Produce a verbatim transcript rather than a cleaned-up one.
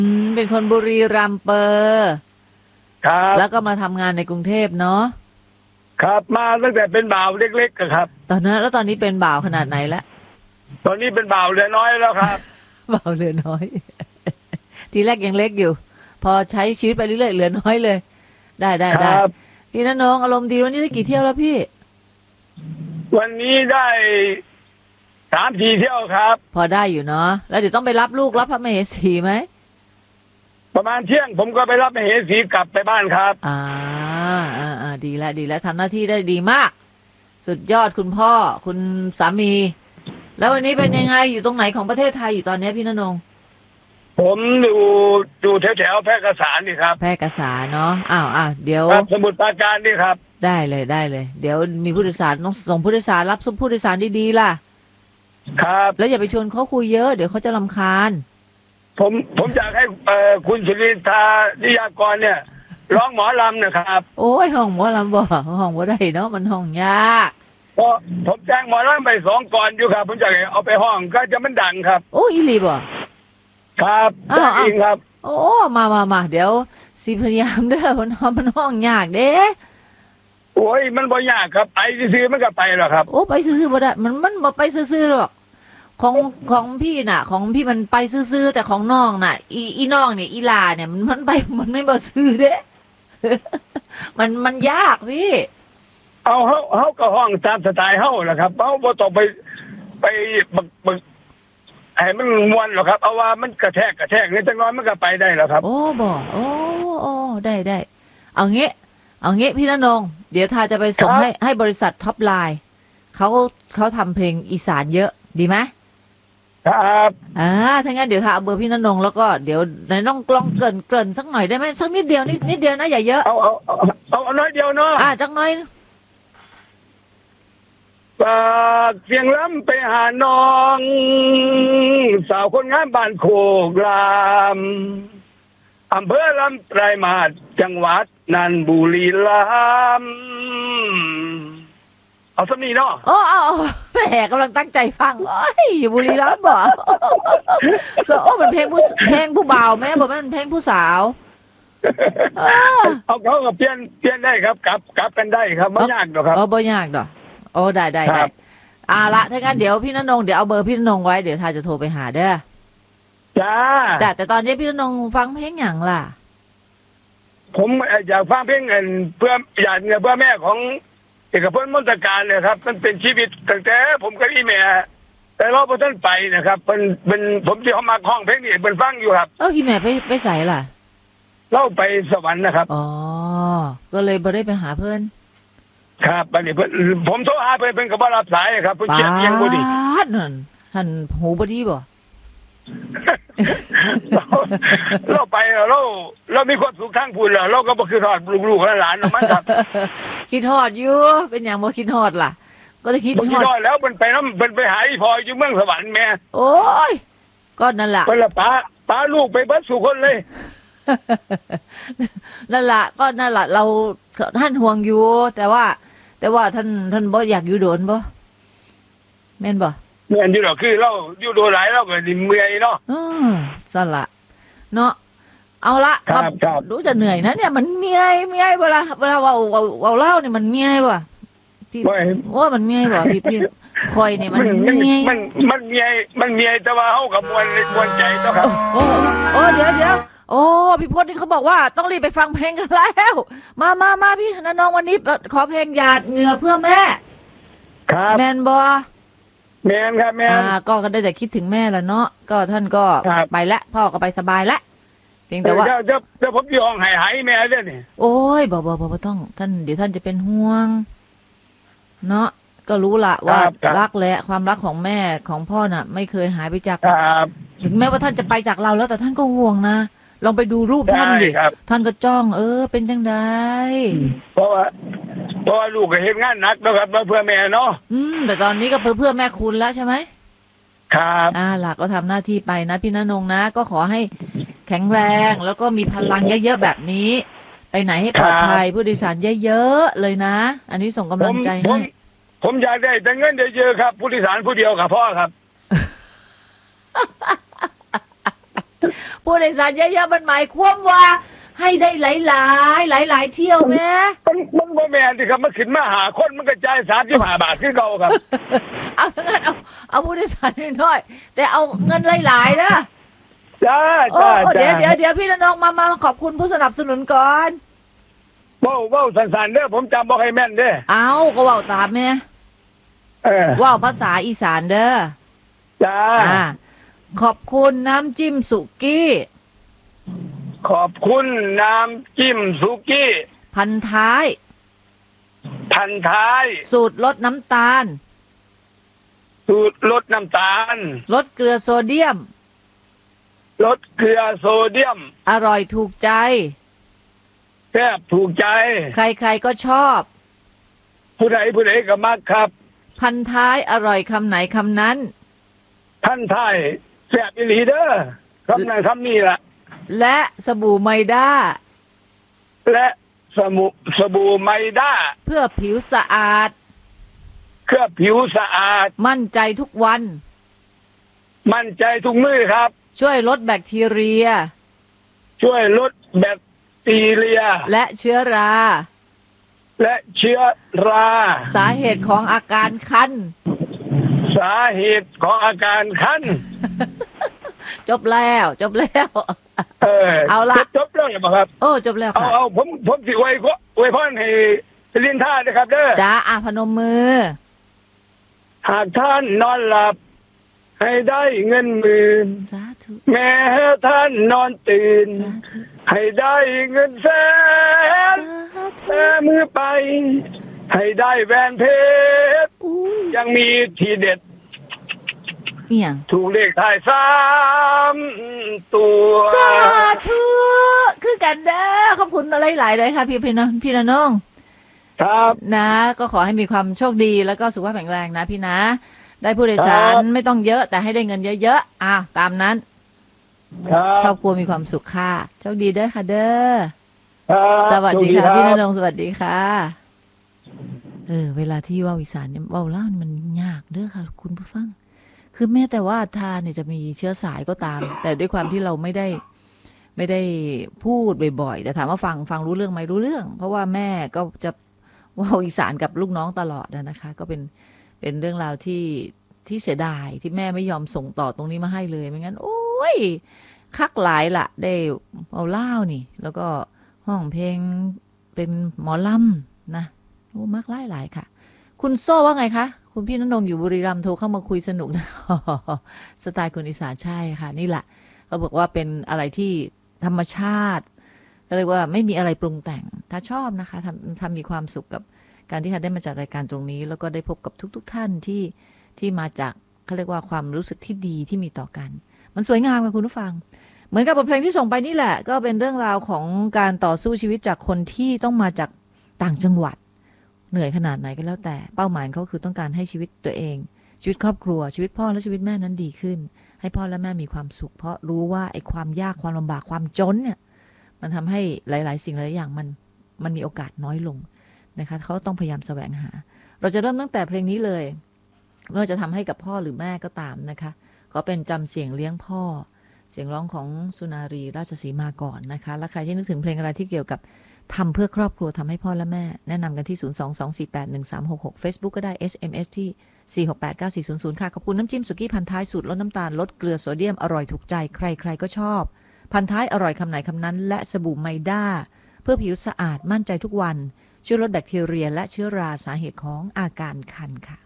อืมเป็นคนบุรีรัมย์เปอร์ครับแล้วก็มาทำงานในกรุงเทพเนาะครับมาตั้งแต่เป็นบ่าวเล็กๆอะครับตอนนั้นแล้วตอนนี้เป็นบ่าวขนาดไหนละตอนนี้เป็นบ่าวเหลือน้อยแล้วครับบ่าวเหลือน้อยทีแรกยังเล็กอยู่พอใช้ชีวิตไปเรื่อยๆเหลือน้อยเลย ได้ได้คได้รับพี่ณนงอารมณ์ดีวันนี้ได้กี่เที่ยวแล้วพี่วันนี้ได้สามสี่เที่ยวครับพอได้อยู่เนาะแล้วเดี๋ยวต้องไปรับลูกรับพระมเหสีไหมประมาณเที่ยงผมก็ไปรับมเหสีกลับไปบ้านครับอ่าอ่าอ่าดีแล้วดีแล้วทำหน้าที่ได้ดีมากสุดยอดคุณพ่อคุณสามี แล้ววันนี้เป็นยังไงอยู่ตรงไหนของประเทศไทยอยู่ตอนนี้พี่ณนงผมอยู่อยู่แถวแถวแพร่กษานี่ครับแพร่กษาเนาะอ้าวอ้าวเดี๋ยวครับสมุทรปราการนี่ครับได้เลยได้เลยเดี๋ยวมีผู้โดยสารต้องส่งผู้โดยสารรับส่งผู้โดยสารดีๆล่ะครับแล้วอย่าไปชวนเขาคุยเยอะเดี๋ยวเขาจะรำคาญผมผมอยากให้เอ่อคุณสุรินทรานิยากรเนี่ยร้องหมอลำนะครับโอ้ยห้องหมอลำบ่ห้องบ่ได้เนาะมันห้องยากเพราะผมจ้างหมอลำไปสองก่อนอยู่ครับผมจะเอาไปห้องก็จะมันดังครับโอ้อีหลีบ่ครับจ้างเองครับโอ้มามามาเดี๋ยวสิพยายามเด้อมันมันห้องยากเด้โอ้ยมันบ่ยากครับไปซื้อมันก็ไปหรอกครับโอ้ไปซื้อๆบ่ได้มันมันบ่ไปซื้อๆหรอกของของพี่น่ะของพี่มันไปซื้อๆแต่ของน้องน่ะอีอีน้องเนี่ยอีลาเนี่ยมันมันไปมันไม่บ่ซื้อเด้มันมันยากพี่เอาเฮาเฮาก็ห้องตามสไตล์เฮาแหละครับเฮาบ่ต้องไปไปบักบักให้มันม่วนหรอกครับเอาว่ามันกระแทกกระแทกนี่จังน้อยมันก็ไปได้แล้วครับโอ้บ่โอ้โอ้ได้ได้เอางี้เอางี้พี่ณนงเดี๋ยวทาจะไปส่งให้ให้บริษัทท็อปไลน์เขาเขาทำเพลงอีสานเยอะดีไหมครับอ่าถ้างั้นเดี๋ยวทาเอาเบอร์พี่ณนงแล้วก็เดี๋ยวไหนน้องลองเกริ่นเกริ่นสักหน่อยได้ไหมสักนิดเดียวนิดนิดเดียวนะอย่าเยอะเอาเอาเอาเอาน้อยเดียวเนาะอ่าจักหน่อยฝากเสียงล้ำไปหาน้องสาวคนงามบ้านโคกรามอำเภอลำไตรมาศจังหวัดนันบุรีรัมย์เอาสักนี้เนาะโอ้เอาแหมกำลังตั้งใจฟังโอ้ยอยู่บุรีรัมย์บ่โซโอ้มันเพลงผู้เพลงผู้บ่าวแม่บอกว่ามันเพลงผู้สาวเอาเขาก็เปลี่ยนเปลี่ยนได้ครับกลับกลับกันได้ครับไม่ยากหรอกครับโอ้ไม่ยากดอกโอ้ได้ได้ได้อ่าละถ้างั้นเดี๋ยวพี่ณนงเดี๋ยวเอาเบอร์พี่ณนงไว้เดี๋ยวทาจะโทรไปหาเด้อจ้าจ้ะแต่ตอนนี้พี่ณนงฟังเพลงอย่างล่ะผมอยากฟังเพลงเงินเพื่ออยากเงินเพื่อแม่ของเอกพลมนตการเนี่ยครับมันเป็นชีวิตตั้งแต่ผมกับอีแม่แต่เราพอท่านไปนะครับเป็นเป็นผมที่เขามาห้องเพลงนี่เป็นฟังอยู่ครับเอ้าอีแม่ไปไปใส่ล่ะเล่าไปสวรรค์นะครับอ๋อก็เลยบ่ได้ไปหาเพื่อนครับอันนี้ผมโทรหาไปเป็นกับว่ารับสายครับเพื่อนเชียร์ยังบ่ดีนั่นท่านหูบ่ดีบ่เราเราไปเราเรามีความสุขทั้งพูนแล้วเราก็บ่คือทอดลูกๆหลานๆมั้งครับคิดทอดอยู่เป็นอย่างบ่คิดทอดล่ะก็จะคิดทอดแล้วมันไปน้ำมันไปหาอีพออยู่เมืองสวรรค์แม่โอ้ยก็นั่นแหละคนละป้าป้าลูกไปเบิดสู่คนเลยนั่นแหละก็นั่นแหละเราท่านห่วงอยู่แต่ว่าแต่ว่าท่านท่านบ่อยากอยู่โดนบ่แม่นบ่แม่นอยู่ดอกคือเราอยู่โดนหลายเราก็สิเมื่อยเนาะอือสั่นล่ะเนาะเอาละรู้จะเหนื่อยนะเนี่ยมันเมื่อยเมื่อยเวลาเวลาเว้าเว้าเว้าเล่านี่มันเมื่อยบ่พี่ว่ามันเมื่อยบ่พี่พี่คอยนี่มันเมื่อยมันมันเมื่อยมันเมื่อยแต่ว่าเฮาก็ม่วนม่วนใจเนาะครับโอ้โอ้เดี๋ยวเดี๋ยวโอ้พี่พจน์นี่เขาบอกว่าต้องรีบไปฟังเพลงกันแล้วมามามาพี่ณนงวันนี้ขอเพลงหยาดเหงื่อเพื่อแม่ครับแมนบอแมนครับแมนอ่าก็ได้แต่คิดถึงแม่แล้วเนาะก็ท่านก็ไปละพ่อก็ไปสบายละเพียงแต่ว่าเดี๋ยวเดี๋ยวเดี๋ยวผมอยู่ห้องหายหายแม่เด้อนี่โอ้ยบ่บ่บ่บ่ต้องท่านเดี๋ยวท่านจะเป็นห่วงเนาะก็รู้ละว่ารักและความรักของแม่ของพ่อน่ะไม่เคยหายไปจากถึงแม้ว่าท่านจะไปจากเราแล้วแต่ท่านก็ห่วงนะลองไปดูรูปท่านดิท่านก็จ้องเออเป็นจังไดเพราะว่าเพราะว่าลูกก็เฮ็ดงานหนักนะครับเพื่อแม่เนาะอืมแต่ตอนนี้ก็เพื่อเพื่อแม่คุณแล้วใช่ไหมครับอ่าหลักก็ทำหน้าที่ไปนะพี่ณนงนะก็ขอให้แข็งแรงแล้วก็มีพลังเยอะๆแบบนี้ไปไหนให้ปลอดภัยผู้โดยสารเยอะๆเลยนะอันนี้ส่งกำลังใจให้ผมอยากได้แต่เงินเยอะๆครับผู้โดยสารผู้เดียวกับพ่อครับผู้โดยสารเยอะๆมันหมายความว่าให้ได้หลายหลายหลายหลายๆเที่ยวแม่มันมันบ่แม่นสิครับมันขึ้นมาหาคนมันก็จ่ายสามสิบห้าบาทคือเก่าครับเอางั้นเอาเอาผู้โดยสารน้อยๆแต่เอาเงินหลายๆนะจ้าโอ้จ้าโอ้เดี๋ยวจ้าเดี๋ยวเดี๋ยวพี่น้องมามาขอบคุณผู้สนับสนุนก่อนเว้าเว้าสั้นๆเด้อผมจำบ่ให้แม่นเด้อเอาก็เว่าตามแม่เออเว่าภาษาอีสานเด้อจ้าอ่าขอบคุณน้ำจิ้มสุกี้ขอบคุณน้ำจิ้มสุกี้พันท้ายพันท้ายสูตรลดน้ำตาลสูตรลดน้ำตาลลดเกลือโซเดียมลดเกลือโซเดียมอร่อยถูกใจแซ่บถูกใจใครๆก็ชอบผู้ใดผู้ใดก็มักครับพันท้ายอร่อยคำไหนคำนั้นท่านท้ายแซ่บอีหลีเด้อคำนั้นคำนี้ล่ะและสบู่ไมด้าและสมุสบู่ไมด้าเพื่อผิวสะอาดเคลือบผิวสะอาดมั่นใจทุกวันมั่นใจทุกมือครับช่วยลดแบคทีเรียช่วยลดแบคทีเรียและเชื้อราและเชื้อราสาเหตุของอาการคันสาเหตุของอาการคันจบแล้วจบแล้วเออเอาละจบแล้วเหรอครับโอ้จบแล้วเอาค่ะเอาผมผมสิอวยพรอวยพรให้ลินท่านะครับเด้อจ้าอาพนมมือหากท่านนอนหลับ ให้ได้เงินหมื่นสาธุแม้ท่านนอนตื่นสาธุให้ได้เงินแสนสาธุแต่มือไป ให้ได้แหวนเพชรอุ้ยยังมีทีเด็ดเอี่ยงถูกเลขท้ายสามตัวสาธุคือกันเด้อขอบคุณอะไรหลายเลยค่ะพี่พี่น้องพี่น้องครับนะ ก็ขอให้มีความโชคดีแล้วก็สุขภาพแข็งแรงนะพี่นะ ได้ผู้โดยสารครับไม่ต้องเยอะแต่ให้ได้เงินเยอะๆอ่ะตามนั้นครัครอบบ ครัวมีความสุขค่ะโชคดีเด้อค่ะเด้อครับสวัสดีค่ะโชพี่นรับรงค์สวัสดีค่ะเออเวลาที่เว่าอีสานเนี่ยเว่าเล่านี่มันยากเด้อค่ะ คุณผู้ฟัง คือแม้แต่ว่าทานเนี่ยจะมีเชื้อสายก็ตาม แต่ด้วยความที่เราไม่ได้ไม่ได้พูดบ่อยๆแต่ถามว่าฟังฟังรู้เรื่องไหมรู้เรื่อง เพราะว่าแม่ก็จะเว่าอีสานกับลูกน้องตลอดนะคะ ก็เป็นเป็นเรื่องราวที่ที่เสียดายที่แม่ไม่ยอมส่งต่อตรงนี้มาให้เลยไม่งั้น โอ้ยคักหลายละได้เอาเล่านี่ แล้วก็ห้องเพลงเป็นหมอลำนะโอ้มักหลายหลายค่ะ คุณโซ่ว่าไงคะคุณพี่ณรงค์อยู่บุรีรัมย์โทรเข้ามาคุยสนุกนะ สไตล์คนอีสานใช่ค่ะ นี่แหละเขาบอกว่าเป็นอะไรที่ธรรมชาติก็เรียกว่าไม่มีอะไรปรุงแต่งถ้าชอบนะคะทำทำมีความสุขกับการที่ได้มาจัดรายการตรงนี้ แล้วก็ได้พบกับทุกๆ ท่านที่ที่มาจากเขาเรียกว่าความรู้สึกที่ดีที่มีต่อกัน มันสวยงามค่ะคุณผู้ฟัง เหมือนกับบทเพลงที่ส่งไปนี่แหละ ก็เป็นเรื่องราวของการต่อสู้ชีวิตจากคนที่ต้องมาจากต่างจังหวัดเหนื่อยขนาดไหนก็แล้วแต่เป้าหมายเขาคือต้องการให้ชีวิตตัวเองชีวิตครอบครัวชีวิตพ่อและชีวิตแม่นั้นดีขึ้นให้พ่อและแม่มีความสุขเพราะรู้ว่าไอ้ความยากความลำบากความจนเนี่ยมันทำให้หลายๆสิ่งหลายอย่างมันมันมีโอกาสน้อยลงนะคะเขาต้องพยายามแสวงหาเราจะเริ่มตั้งแต่เพลงนี้เลยไม่ว่าจะทำให้กับพ่อหรือแม่ก็ตามนะคะก็เป็นจำเสียงเลี้ยงพ่อเสียงร้องของสุนารีราชสีมาก่อนนะคะและใครที่นึกถึงเพลงอะไรที่เกี่ยวกับทำเพื่อครอบครัวทำให้พ่อและแม่แนะนำกันที่ ศูนย์ สอง สอง สี่ แปด หนึ่ง สาม หก หก Facebook ก็ได้ เอส เอ็ม เอส ที่ สี่ หก แปด เก้า สี่ ศูนย์ ศูนย์ ค่ะขอบคุณน้ำจิ้มสุกี้พันท้ายสูตรลดน้ำตาลลดเกลือโซเดียมอร่อยถูกใจใครๆก็ชอบพันท้ายอร่อยคำไหนคำนั้นและสบู่ไมด้าเพื่อผิวสะอาดมั่นใจทุกวันช่วยลดแบคทีเรียและเชื้อราสาเหตุของอาการคันค่ะ